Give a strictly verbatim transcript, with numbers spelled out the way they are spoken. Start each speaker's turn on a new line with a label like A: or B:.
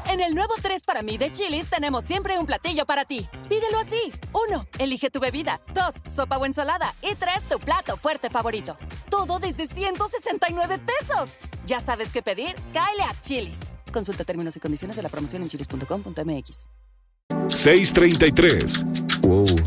A: En el nuevo tres para mí de Chili's tenemos siempre un platillo para ti. Pídelo así. Uno, elige tu bebida. Dos, sopa o ensalada. Y tres, tu plato fuerte favorito. Todo desde ciento sesenta y nueve pesos. ¿Ya sabes qué pedir? Cáele a Chili's. Consulta términos y condiciones de la promoción en chilis punto com punto m x.
B: seiscientos treinta y tres.
C: Wow,